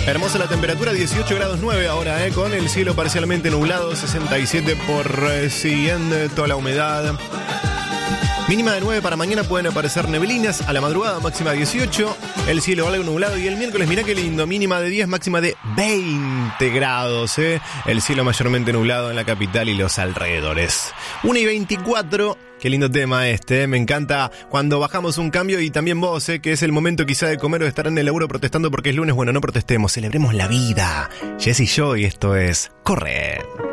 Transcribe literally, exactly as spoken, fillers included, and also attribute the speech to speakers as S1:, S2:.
S1: Hermosa la temperatura, dieciocho grados nueve ahora, eh, con el cielo parcialmente nublado, sesenta y siete por ciento la humedad. Mínima de nueve para mañana, pueden aparecer neblinas a la madrugada, máxima dieciocho. El cielo algo nublado y el miércoles, mirá qué lindo, mínima de diez, máxima de veinte grados. Eh. El cielo mayormente nublado en la capital y los alrededores. una y veinticuatro, qué lindo tema este, eh. Me encanta cuando bajamos un cambio y también vos, eh, que es el momento quizá de comer o de estar en el laburo protestando porque es lunes. Bueno, no protestemos, celebremos la vida. Jess y yo, y esto es Corre.